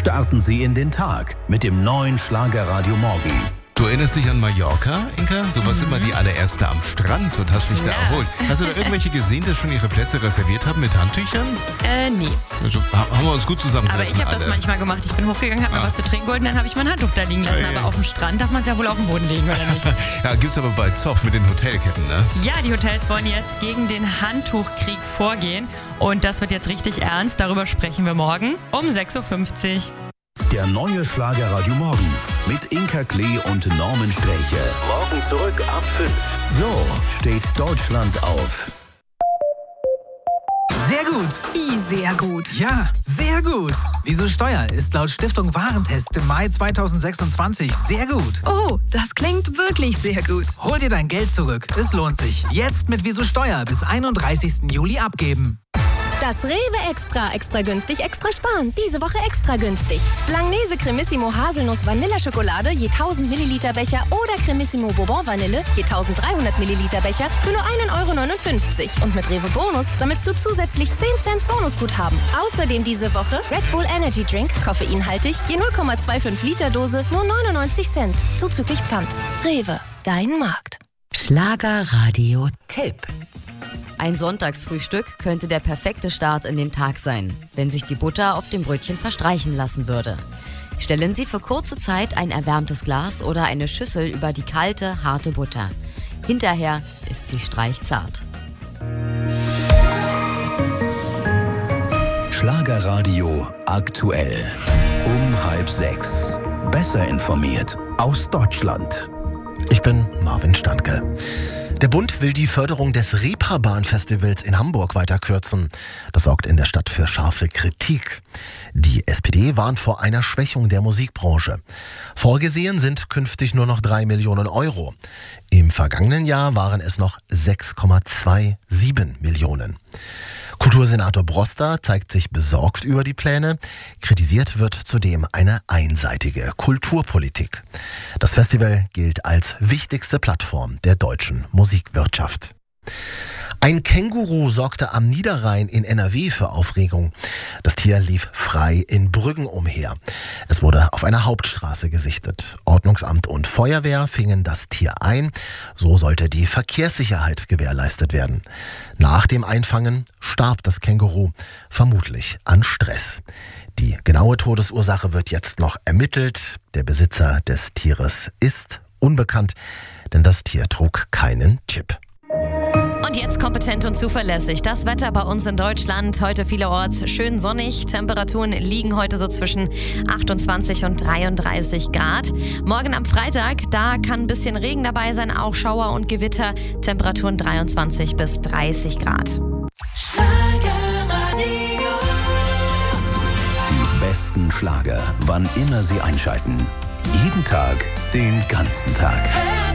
Starten Sie in den Tag mit dem neuen Schlagerradio Morgen. Du erinnerst dich an Mallorca, Inka? Du warst immer die allererste am Strand und hast dich da erholt. Hast du da irgendwelche gesehen, die schon ihre Plätze reserviert haben mit Handtüchern? Nee. Also, haben wir uns gut zusammengelassen. Aber ich habe das manchmal gemacht. Ich bin hochgegangen, habe mir was zu trinken geholt und dann habe ich mein Handtuch da liegen lassen. Aber auf dem Strand darf man es ja wohl auf den Boden legen, oder nicht? Ja, gibt's aber bald Zoff mit den Hotelketten, ne? Ja, die Hotels wollen jetzt gegen den Handtuchkrieg vorgehen. Und das wird jetzt richtig ernst. Darüber sprechen wir morgen um 6.50 Uhr. Der neue Schlagerradio Morgen mit Inka Klee und Norman Sträche. Morgen zurück ab 5. So steht Deutschland auf. Sehr gut. Wie sehr gut? Ja, sehr gut. Wieso Steuer ist laut Stiftung Warentest im Mai 2026 sehr gut. Oh, das klingt wirklich sehr gut. Hol dir dein Geld zurück. Es lohnt sich. Jetzt mit Wieso Steuer bis 31. Juli abgeben. Das Rewe Extra günstig, extra sparen. Diese Woche extra günstig. Langnese Cremissimo Haselnuss Vanilleschokolade je 1000 Milliliter Becher oder Cremissimo Bourbon Vanille je 1300 Milliliter Becher für nur 1,59 €. Und mit Rewe Bonus sammelst du zusätzlich 10 Cent Bonusguthaben. Außerdem diese Woche Red Bull Energy Drink, koffeinhaltig, je 0,25 Liter Dose, nur 99 Cent. Zuzüglich Pfand. Rewe, dein Markt. Schlagerradio-Tipp. Ein Sonntagsfrühstück könnte der perfekte Start in den Tag sein, wenn sich die Butter auf dem Brötchen verstreichen lassen würde. Stellen Sie für kurze Zeit ein erwärmtes Glas oder eine Schüssel über die kalte, harte Butter. Hinterher ist sie streichzart. Schlagerradio aktuell. Um 5:30. Besser informiert aus Deutschland. Ich bin Marvin Standke. Der Bund will die Förderung des Reeperbahn-Festivals in Hamburg weiter kürzen. Das sorgt in der Stadt für scharfe Kritik. Die SPD warnt vor einer Schwächung der Musikbranche. Vorgesehen sind künftig nur noch 3 Millionen €. Im vergangenen Jahr waren es noch 6,27 Millionen. Kultursenator Broster zeigt sich besorgt über die Pläne. Kritisiert wird zudem eine einseitige Kulturpolitik. Das Festival gilt als wichtigste Plattform der deutschen Musikwirtschaft. Ein Känguru sorgte am Niederrhein in NRW für Aufregung. Das Tier lief frei in Brüggen umher. Es wurde auf einer Hauptstraße gesichtet. Ordnungsamt und Feuerwehr fingen das Tier ein. So sollte die Verkehrssicherheit gewährleistet werden. Nach dem Einfangen starb das Känguru, vermutlich an Stress. Die genaue Todesursache wird jetzt noch ermittelt. Der Besitzer des Tieres ist unbekannt, denn das Tier trug keinen Chip. Und jetzt kompetent und zuverlässig. Das Wetter bei uns in Deutschland. Heute vielerorts schön sonnig. Temperaturen liegen heute so zwischen 28 und 33 Grad. Morgen am Freitag, da kann ein bisschen Regen dabei sein, auch Schauer und Gewitter. Temperaturen 23 bis 30 Grad. Die besten Schlager, wann immer Sie einschalten. Jeden Tag, den ganzen Tag.